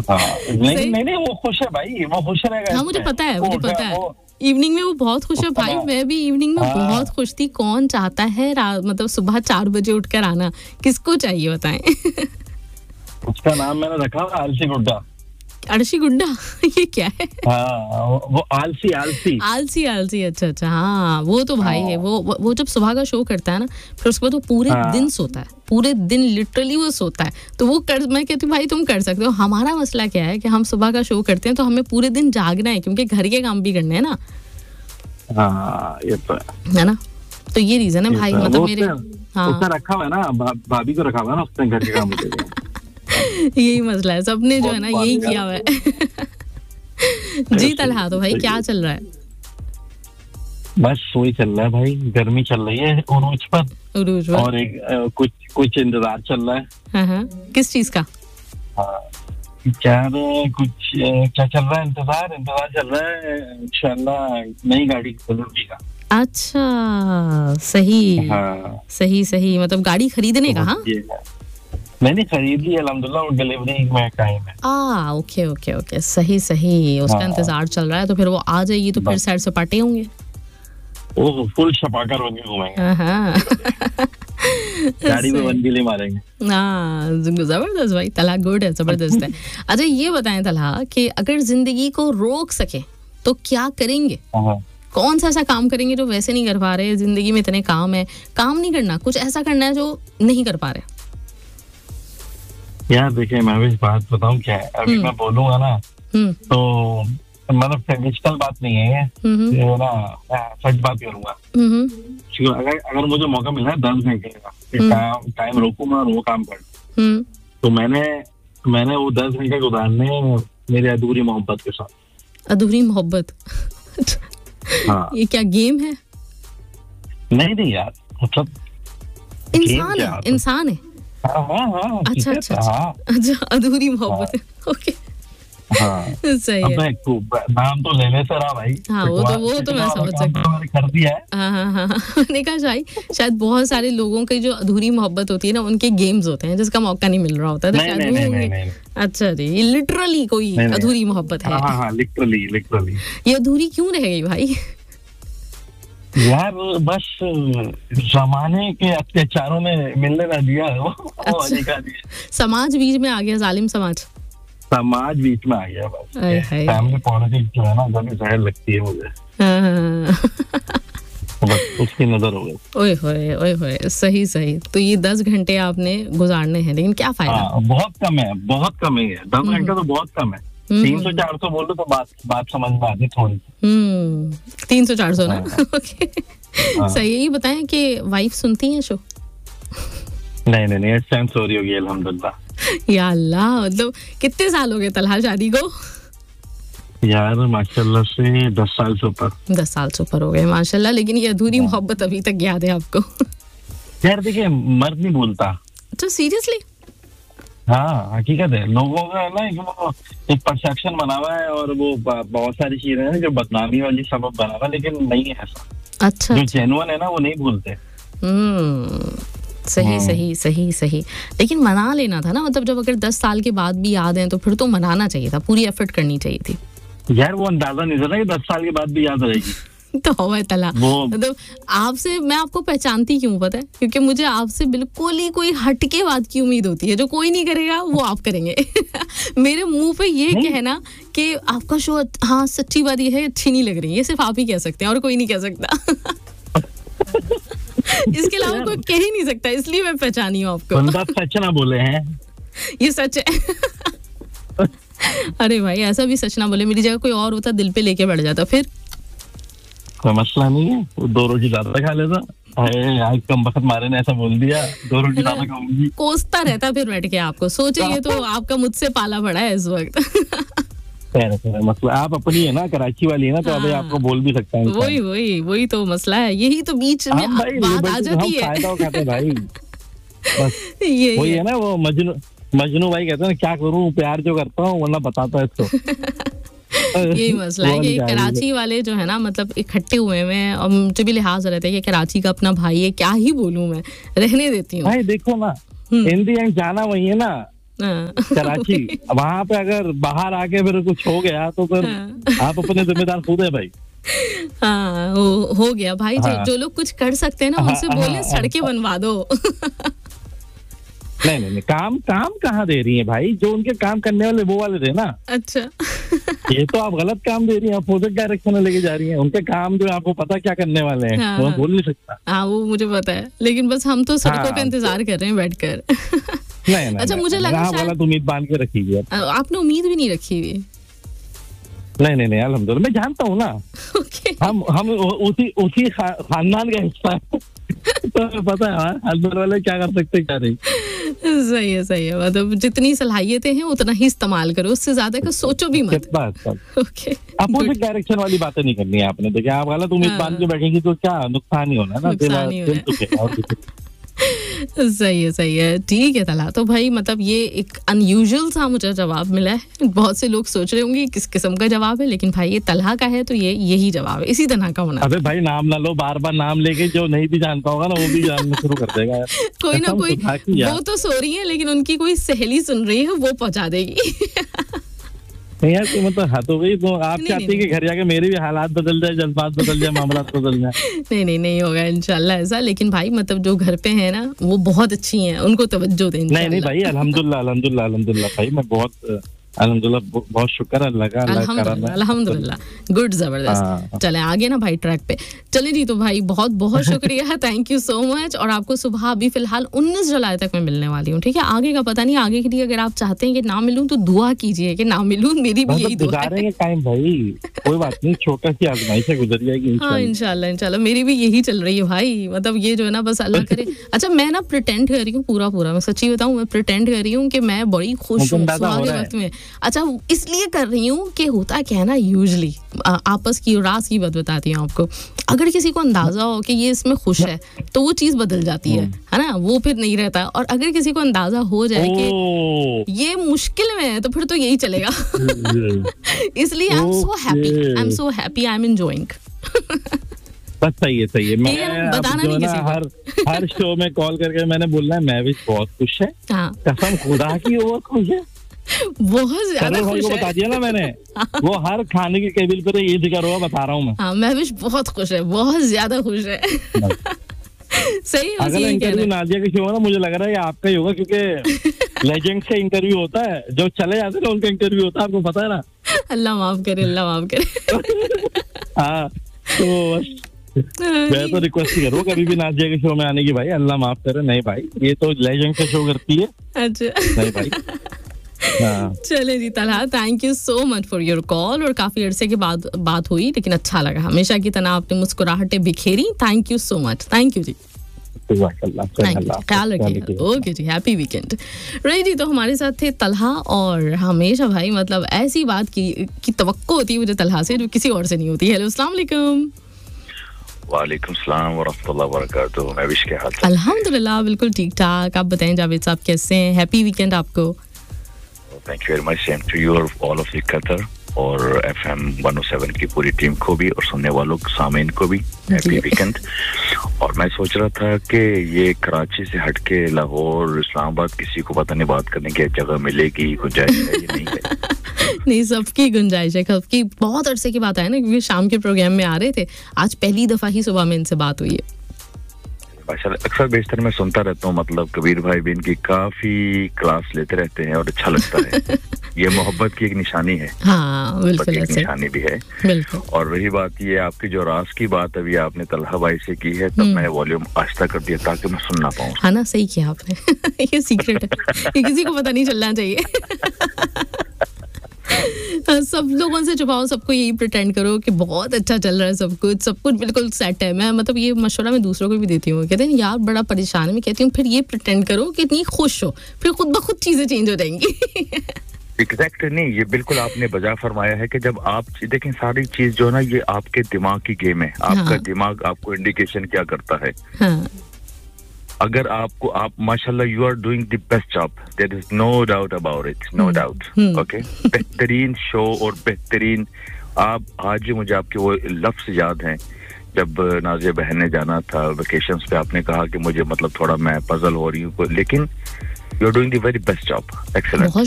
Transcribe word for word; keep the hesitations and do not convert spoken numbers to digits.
हाँ, नहीं नहीं नहीं वो खुश है भाई, वो खुश रहेगा। हाँ मुझे पता है, मुझे पता है इवनिंग में वो बहुत खुश है भाई। मैं भी इवनिंग में बहुत खुश थी। कौन चाहता है मतलब सुबह चार बजे उठकर आना, किसको चाहिए बताएं? उसका नाम मैंने रखा है आलसी गुड्डा। आलसी गुड्डा ये क्या है? हाँ वो आलसी आलसी आलसी आलसी अच्छा अच्छा हाँ वो तो भाई है। वो वो जब सुबह का शो करता है ना, फिर उसके बाद वो पूरे हाँ। दिन सोता है, पूरे दिन लिटरली वो सोता है। तो वो कर मैं कहती हूँ भाई तुम कर सकते हो। हमारा मसला क्या है कि हम सुबह का शो करते हैं तो हमें पूरे दिन जागना है, क्योंकि घर के काम भी करने हैं ना। हाँ ये तो है, है ना। तो ये रीजन है भाई, मतलब मेरे हाँ उसने रखा हुआ है ना, भाभी को रखा हुआ है ना उसने घर के काम के। यही मसला है, सबने जो है ना यही किया हुआ है। जी तलहा, तो भाई क्या चल रहा है? बस वही चल रहा है भाई, गर्मी चल रही है उरूज पर, उरूज पर और एक आ, कुछ कुछ इंतजार चल रहा है। हाँ हाँ किस चीज का? हाँ क्या कुछ क्या चल रहा है? इंतजार इंतजार चल रहा है इंशाल्लाह नई गाड़ी डिलीवरी का। अच्छा सही हाँ। सही सही मतलब गाड़ी खरीदने का? हाँ मैंने खरीद ली अल्हम्दुलिल्लाह, और डिलीवरी में टाइम है। आ ओके ओके ओके सही सही उसका हाँ। इंतजार चल रहा है, तो फिर वो आ जाएगी तो फिर सैर सपाटे होंगे। ओह फुल छपाकर होंगे, घूमेंगे गाड़ी में वन गिले मारेंगे। हाँ जबरदस्त भाई, तलहा गुड है, जबरदस्त है। अच्छा ये बताएं तलहा कि अगर जिंदगी को रोक सके तो क्या करेंगे? कौन सा ऐसा काम करेंगे जो वैसे नहीं कर पा रहे? जिंदगी में इतने काम है, काम नहीं करना, कुछ ऐसा करना है जो नहीं कर पा रहे। यार देखिए मैं भी बात बताऊं क्या है, अभी मैं बोलूंगा ना तो मतलब फिजिकल बात नहीं है ये ना, सच बात करूंगा। अगर अगर मुझे मौका मिला है दस घंटे का टाइम रोकूंगा और वो काम कर, तो मैंने मैंने वो दस घंटे गुजारने मेरी अधूरी मोहब्बत के साथ। अधूरी मोहब्बत? हाँ। ये क्या गेम है? नहीं नहीं यार, मतलब इंसान है, इंसान है। हाँ हाँ हाँ अच्छा अच्छा हाँ। अच्छा अधूरी मोहब्बत है, ओके हाँ सही है। नाम तो लेने से रहा भाई। हाँ वो तो वो तो मैं समझ सकती हूँ, कर दिया है। हाँ हाँ हाँ मैंने कहा शायद शायद बहुत सारे लोगों की जो अधूरी मोहब्बत होती है ना, उनके गेम्स होते हैं जिसका मौका नहीं मिल रहा होता है, तो शायद वो होंगे। अच्छा जी, ये लिटरली कोई अधूरी मोहब्बत है? हाँ हाँ लिटरली लिटरली। ये अधूरी क्यों रह गई भाई? यार बस जमाने के अत्याचारों ने मिलने ना दिया है वो। अच्छा। समाज बीच में आ गया, जालिम समाज समाज बीच में आ गया बस। फैमिली पॉलिटिक्स जो है ना जब जहर लगती है मुझे। बस उसकी नजर हो गई। ओए होए ओए होए सही सही। तो ये दस घंटे आपने गुजारने हैं, लेकिन क्या फायदा? हाँ, बहुत कम है, बहुत कम है। दस घंटे तो बहुत कम है। तीन सौ चार सौ बोलो तो बात बात समझ में आती थोड़ी। हम्म तीन सौ चार सौ ना ओके सही। यही बताएं कि वाइफ सुनती है शो? नहीं नहीं नहीं, इस टाइम सो रही होगी अल्हम्दुलिल्लाह। या अल्लाह, मतलब कितने साल हो गए तलहा शादी को? यार माशाल्लाह से दस साल से ऊपर। दस साल से ऊपर हो गए माशाल्लाह, लेकिन ये अधूरी मोहब्बत अभी तक याद है आपको? यार देखिए मर्द नहीं बोलता। अच्छा सीरियसली? हाँ हकीकत है। लोगों का है ना वो एक परसेप्शन बना हुआ है, और वो बहुत सारी चीजें हैं जो बदनामी वाली सबब बना हुआ है, लेकिन नहीं है ऐसा। अच्छा जो जेन्युइन है ना वो नहीं भूलते। हम्म सही सही सही सही। लेकिन मना लेना था ना, मतलब जब अगर दस साल के बाद भी याद है तो फिर तो मनाना चाहिए था, पूरी एफर्ट करनी चाहिए थी। यार वो अंदाजा नहीं था ना कि दस साल के बाद भी याद रहेगी। तो है तला, मतलब आपसे मैं आपको पहचानती क्यों पता है? क्योंकि मुझे आपसे बिल्कुल ही कोई हटके बात की उम्मीद होती है, जो कोई नहीं करेगा वो आप करेंगे। मेरे मुंह पे ये कहना कि आपका शो हाँ सच्ची बात ये है अच्छी नहीं लग रही, ये सिर्फ आप ही कह सकते हैं और कोई नहीं कह सकता। इसके अलावा कोई कह ही नहीं सकता, इसलिए मैं पहचानी हूँ आपको। बंदा सच ना बोले हैं, ये सच है। अरे भाई ऐसा भी सच ना बोले, मेरी जगह कोई और होता दिल पे लेके बैठ जाता, फिर कोई मसला नहीं है, वो दो रोटी ज्यादा खा लेता। आज कम वक्त मारे ने ऐसा बोल दिया, दो रोटी ज्यादा खाऊंगी। कोसता रहता फिर बैठ के आपको, सोचेंगे तो आपका मुझसे पाला पड़ा है इस वक्त। मसला आप अपनी है ना, कराची वाली है ना, तो अभी आपको बोल भी सकता है। वही वही वही तो मसला है, यही तो बीच में बात आ जाती है। फायदा उठाते भाई, बस ये वही है ना, वो मजनू मजनू भाई कहते हैं क्या करूं, प्यार जो करता हूँ वरना बताता है इसको। यही मसला है कि कराची वाले जो है ना, मतलब इकट्ठे हुए हैं, और मुझे भी लिहाज रहता है कि कराची का अपना भाई है, क्या ही बोलूं मैं, रहने देती हूँ। भाई देखो ना, इन दी एंड जाना वही है ना, कराची, वहाँ पे अगर बाहर आके फिर कुछ हो गया तो फिर आप अपने जिम्मेदार खुद है भाई। हाँ हो, हो गया भाई। हाँ। जो लोग कुछ कर सकते हैं ना उनसे हाँ, बोले हाँ, सड़कें बनवा दो। नहीं नहीं नहीं काम काम कहाँ दे रही है भाई, जो उनके काम करने वाले वो वाले थे ना। अच्छा। ये तो आप गलत काम दे रही हैं, अपोजिट डायरेक्शन में लेके जा रही हैं। उनके काम जो आपको पता क्या करने वाले हैं हाँ, वो मैं बोल नहीं सकता। हाँ वो मुझे पता है, लेकिन बस हम तो सड़कों हाँ, का इंतजार कर रहे हैं बैठकर। नहीं, अच्छा नहीं, मुझे लगा शायद उम्मीद बांध के रखी हुई है आपने। उम्मीद भी नहीं रखी हुई? नहीं नहीं नहीं अल्हम्दुलिल्लाह मैं जानता हूँ ना। okay. हम हम उसी उसी खानदान का हिस्सा है। तो पता है हस्बैंड वाले क्या कर सकते क्या नहीं। सही है सही है, मतलब जितनी सलाहियतें हैं उतना ही इस्तेमाल करो, उससे ज्यादा का सोचो भी मत। ओके अपोजिट डायरेक्शन वाली बातें नहीं करनी है आपने। देखिए आप गलत उम्मीद बांध के बैठेंगी तो क्या नुकसान ही होना है ना, दिल सही है सही है ठीक है तला। तो भाई मतलब ये एक अनयूजुअल सा मुझे जवाब मिला है। बहुत से लोग सोच रहे होंगे किस किस्म का जवाब है, लेकिन भाई ये तलहा का है तो ये यही जवाब है, इसी तरह का होना। अबे भाई नाम ना लो, बार बार नाम लेके जो नहीं भी जानता होगा ना वो भी जानना शुरू कर देगा। कोई ना कोई वो तो सो रही है लेकिन उनकी कोई सहेली सुन रही है, वो पहुंचा देगी। नहीं यार तो मतलब हाथ हो गई तो आप चाहती है कि घर जाके मेरे भी हालात बदल जाए, जज्बात बदल जाए, मामला बदल जाए। नहीं नहीं नहीं होगा इंशाल्लाह ऐसा। लेकिन भाई मतलब जो घर पे है ना वो बहुत अच्छी हैं, उनको तवज्जो दें। नहीं नहीं भाई अल्हम्दुलिल्लाह अल्हम्दुलिल्लाह अल्हम्दुलिल्लाह भाई मैं बहुत अल्हम्दुलिल्लाह बहुत शुक्र अल्लाह का। अल्हम्दुलिल्लाह अल्हम्दुलिल्लाह गुड जबरदस्त। चले आगे ना भाई ट्रैक पे चले जी। तो भाई बहुत बहुत शुक्रिया, थैंक यू सो मच। और आपको सुबह अभी फिलहाल उन्नीस जुलाई तक मैं मिलने वाली हूँ, ठीक है। आगे का पता नहीं, आगे के लिए अगर आप चाहते हैं कि ना मिलूं तो दुआ कीजिए कि ना मिलूं, मेरी भी यही दुआ है। टाइम भाई कोई बात नहीं, छोटा सी आजमाइश से गुजर जाएगी। हाँ इंशाल्लाह इंशाल्लाह मेरी भी यही चल रही है भाई। मतलब ये जो है ना बस अल्लाह करे। अच्छा मैं ना प्रिटेंड कर रही हूँ पूरा पूरा, मैं सच्ची बताऊँ मैं प्रिटेंड कर रही हूँ कि मैं बड़ी खुश हूँ सुबह के वक्त में। अच्छा इसलिए कर रही हूँ कि होता क्या है ना, यूजली आपस की राज की बात बताती हूँ आपको। अगर किसी को अंदाजा हो कि ये इसमें खुश है तो वो चीज बदल जाती है, है ना, वो फिर नहीं रहता। और अगर किसी को अंदाजा हो जाए कि ये मुश्किल में है तो फिर तो यही चलेगा। इसलिए I am so happy I am so happy I am enjoying. बस सही है सही है। मैं बताना नहीं किसी को। हर हर शो में कॉल करके मैंने बोलना है मैं भी बहुत खुश है। हाँ। कसम खुदा की वो खुश है, बहुत ज्यादा खुश है। बता दिया ना मैंने। वो हर खाने के टेबल पर ये जिक्र हुआ, बता रहा हूँ मैं। हाँ महविश बहुत खुश है, बहुत ज्यादा खुश है। सही है। अगर इंटरव्यू नाजिया के शो है ना मुझे लग रहा है आपका ही होगा, क्योंकि लेजेंड का इंटरव्यू होता है, जो चले जाते हैं ना उनका इंटरव्यू होता है, आपको पता है ना। अल्लाह माफ करे अल्लाह माफ करे। हाँ तो मैं तो रिक्वेस्ट ही करूँ कभी भी नाजिया के शो में आने की भाई, अल्लाह माफ करे। नहीं भाई ये तो लेजेंड का शो करती है। अच्छा नहीं भाई चले जी Talha, thank you so much for your call. और काफी अरसे के बाद बात हुई लेकिन अच्छा लगा, हमेशा की तरह आपने मुस्कुराहटें बिखेरी। Thank you so much, thank you जी, ख्याल रखिएगा। ओके जी, हैप्पी वीकेंड। राइट जी, तो हमारे साथ थे तलहा। और हमेशा भाई मतलब ऐसी बात की की तवक्को होती है मुझे तलहा से जो किसी और से नहीं होती। हेलो अस्सलाम वालेकुम। वालेकुम सलाम व रहमतुल्लाह व बरकातहू। मैं विश के हाल चाल? अल्हम्दुलिल्लाह बिल्कुल ठीक ठाक। आप बताएं जावेद साहब कैसे हैं? हैप्पी वीकेंड आपको। Thank you very much, same to you और ऑल ऑफ द कतर और एफएम वन ओ सेवन की पूरी टीम को भी और सुनने वालों सामीन को भी हैप्पी वीकेंड। और मैं सोच रहा था कि ये कराची से हटके लाहौर इस्लामाबाद किसी को पता नहीं बात करने की जगह मिलेगी, गुंजाइश है या नहीं है? नहीं सबकी गुंजाइश है, सबकी। बहुत अरसे की बात है ना, क्योंकि शाम के प्रोग्राम में आ रहे थे, आज पहली दफा ही सुबह में इनसे बात हुई है। अक्सर बेशतर मैं सुनता रहता हूँ, मतलब कबीर भाई भी इनकी काफी क्लास लेते रहते हैं और अच्छा लगता है। ये मोहब्बत की एक निशानी है। हाँ बिल्कुल एक निशानी भी है बिल्कुल। और रही बात ये आपकी जो राज की बात अभी आपने तलहा भाई से की है, तब मैंने वॉल्यूम आस्ता कर दिया ताकि मैं सुन ना पाऊँ। हाँ ना, सही किया आपने। ये सीक्रेट है, ये किसी को पता नहीं चलना चाहिए। सब लोगों से छुपाओ, सबको यही प्रिटेंड करो कि बहुत अच्छा चल रहा है सब कुछ, सब कुछ बिल्कुल सेट है। मैं मतलब ये मशवरा मैं दूसरों को भी देती हूँ, कहते हैं यार बड़ा परेशान है, मैं कहती हूँ फिर ये प्रिटेंड करो कि इतनी खुश हो, फिर खुद ब खुद चीजें चेंज हो जाएंगी। एग्जैक्ट नहीं, ये बिल्कुल आपने बजा फरमाया है कि जब आप देखें सारी चीज जो है ना ये आपके दिमाग की गेम है। आपका हाँ। दिमाग आपको इंडिकेशन क्या करता है। हाँ। अगर आपको आप माशाल्लाह you are doing the best job, there is no doubt about it, no doubt. Okay, बेहतरीन शो और बेहतरीन आप आज मुझे आपके वो लफ्ज याद हैं जब नाजिया बहन ने जाना था वेकेशंस पे, आपने कहा कि मुझे मतलब थोड़ा मैं पजल हो रही हूँ, लेकिन you are doing the very best job, excellent. बहुत